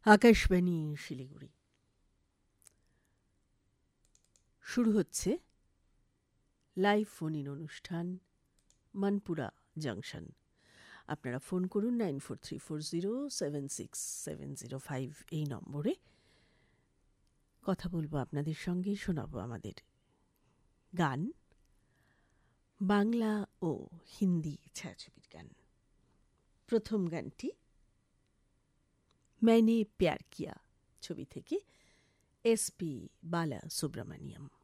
আকাশবাণী শিলিগুড়ি। শুরু হচ্ছে live phone in অনুষ্ঠান মানপুরা জাংশন। আপনারা ফোন করুন 9434076705 এই নম্বরে। কথা বলবো আপনাদের সঙ্গে, শোনাবো আমাদের গান, বাংলা ও হিন্দি ছায়াছবির গান। প্রথম গানটি मैंने प्यार किया ছবি থেকে, এসপি বালা সুব্রমণিয়ম।